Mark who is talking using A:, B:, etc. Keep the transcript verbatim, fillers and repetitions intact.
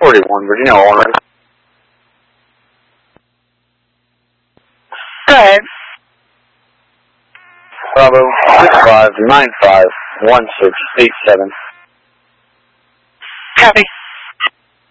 A: forty-one, Virginia, all right.
B: Go ahead.
A: Bravo, six five nine five one six eight seven.
B: Copy.